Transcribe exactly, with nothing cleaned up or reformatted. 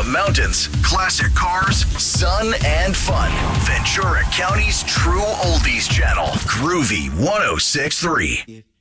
the mountains, classic cars, sun, and fun. Ventura County's true oldies channel, Groovy one oh six point three.